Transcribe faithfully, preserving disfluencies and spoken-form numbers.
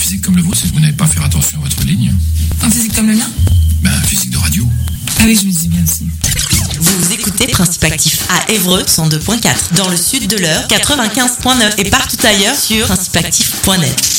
physique comme le vôtre, c'est que vous n'avez pas faire attention à votre ligne. Un physique comme le mien? Ben, un physique de radio. Ah oui, je me dis bien aussi. Vous écoutez Principe Actif à Évreux cent deux point quatre, dans le sud de l'Eure quatre-vingt-quinze point neuf et partout ailleurs sur principe actif point net.